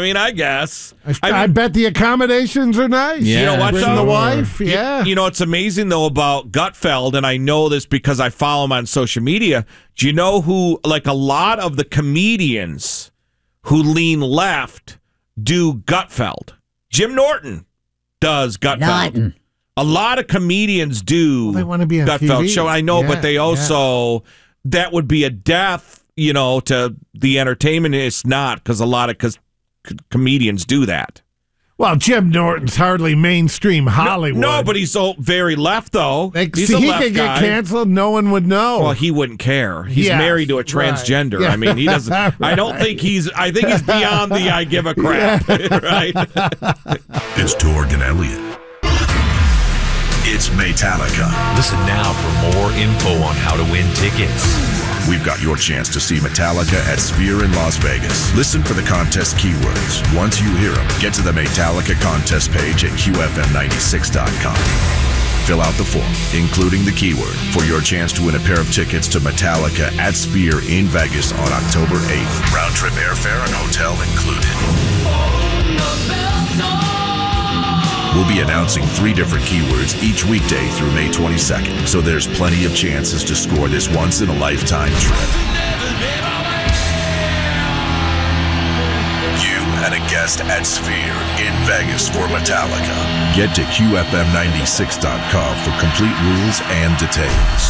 mean, I guess. I bet the accommodations are nice. Yeah. You know what, Bring though? the wife, yeah. You know, it's amazing, though, about Gutfeld, and I know this because I follow him on social media. Do you know who, like, a lot of the comedians who lean left do Gutfeld? Jim Norton does Gutfeld. A lot of comedians do they want to be on Gutfeld TV. show. I know, but they also, that would be a death, you know, to the entertainment. It's not, because a lot of comedians do that. Well, Jim Norton's hardly mainstream Hollywood. No, but he's so very left, though. He's he a left could get guy. canceled. No one would know. Well, he wouldn't care. He's married to a transgender. Right. I mean, he doesn't. Right. I don't think I think he's beyond the I give a crap. Right? It's Torg and Elliott. It's Metallica. Listen now for more info on how to win tickets. We've got your chance to see Metallica at Sphere in Las Vegas. Listen for the contest keywords. Once you hear them, get to the Metallica contest page at QFM96.com. Fill out the form, including the keyword, for your chance to win a pair of tickets to Metallica at Sphere in Vegas on October 8th. Round-trip airfare and hotel included. We'll be announcing 3 different keywords each weekday through May 22nd, so there's plenty of chances to score this once-in-a-lifetime trip. You and a guest at Sphere in Vegas for Metallica. Get to QFM96.com for complete rules and details.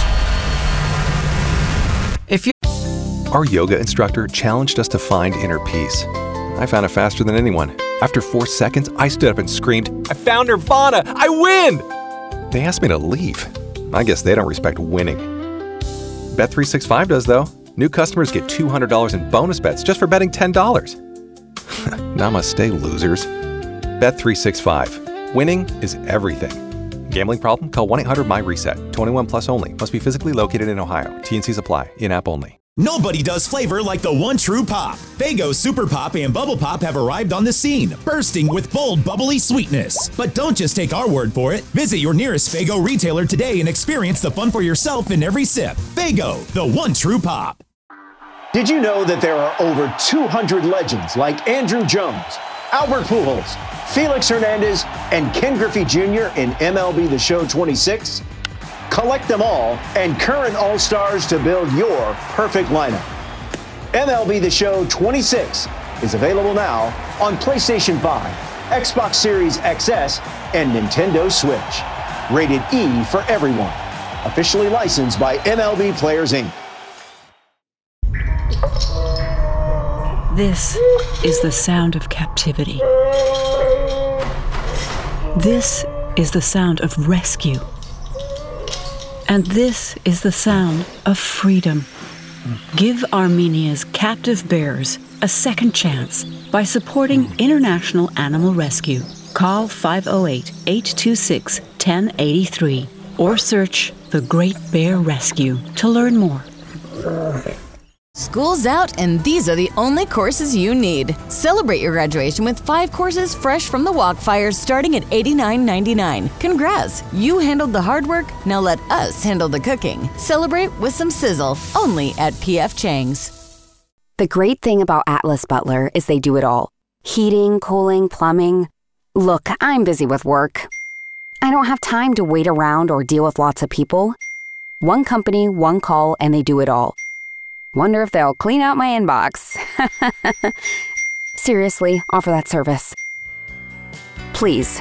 Our yoga instructor challenged us to find inner peace. I found it faster than anyone. After 4 seconds, I stood up and screamed, "I found Nirvana! I win!" They asked me to leave. I guess they don't respect winning. Bet365 does, though. New customers get $200 in bonus bets just for betting $10. Namaste, losers. Bet365. Winning is everything. Gambling problem? Call 1-800-MY-RESET. 21 plus only. Must be physically located in Ohio. T&Cs apply. In-app only. Nobody does flavor like the one true pop. Faygo Super Pop and Bubble Pop have arrived on the scene, bursting with bold, bubbly sweetness. But don't just take our word for it. Visit your nearest Faygo retailer today and experience the fun for yourself in every sip. Faygo, the one true pop. Did you know that there are over 200 legends like Andrew Jones, Albert Pujols, Felix Hernandez, and Ken Griffey Jr. in MLB The Show 26? Collect them all and current All-Stars to build your perfect lineup. MLB The Show 26 is available now on PlayStation 5, Xbox Series XS, and Nintendo Switch. Rated E for everyone. Officially licensed by MLB Players, Inc. This is the sound of captivity. This is the sound of rescue. And this is the sound of freedom. Give Armenia's captive bears a second chance by supporting International Animal Rescue. Call 508-826-1083 or search The Great Bear Rescue to learn more. School's out, and these are the only courses you need. Celebrate your graduation with 5 courses fresh from the Walkfire starting at $89.99. Congrats! You handled the hard work, now let us handle the cooking. Celebrate with some sizzle, only at P.F. Chang's. The great thing about Atlas Butler is they do it all. Heating, cooling, plumbing. Look, I'm busy with work. I don't have time to wait around or deal with lots of people. One company, one call, and they do it all. Wonder if they'll clean out my inbox. Seriously, offer that service. Please.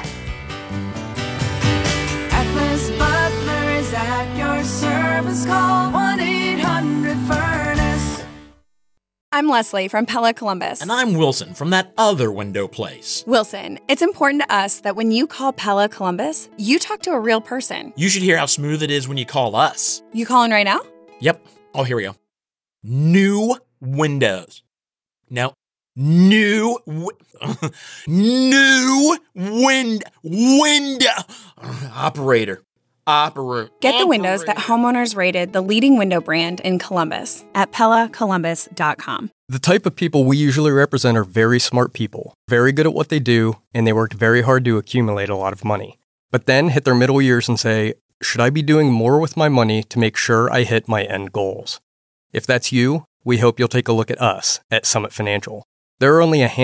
Atlas Butler is at your service. Call 1-800-FURNACE. I'm Leslie from Pella Columbus. And I'm Wilson from that other window place. Wilson, it's important to us that when you call Pella Columbus, you talk to a real person. You should hear how smooth it is when you call us. You calling right now? Yep. Oh, here we go. New windows. No. New window. Operator. Get the windows that homeowners rated the leading window brand in Columbus at PellaColumbus.com. The type of people we usually represent are very smart people, very good at what they do, and they worked very hard to accumulate a lot of money. But then hit their middle years and say, should I be doing more with my money to make sure I hit my end goals? If that's you, we hope you'll take a look at us at Summit Financial. There are only a